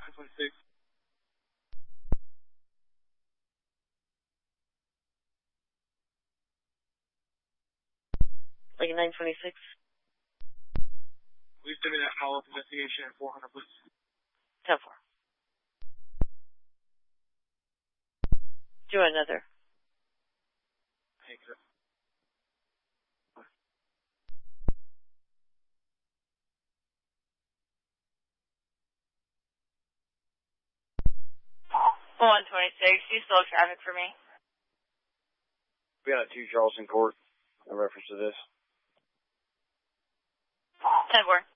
926. Like 926. We've been in that follow-up investigation at 400, please. 10-4. Do another. Thank you. Oh, 126. You slow traffic for me. We got a 2 Charleston Court in reference to this. 10-4.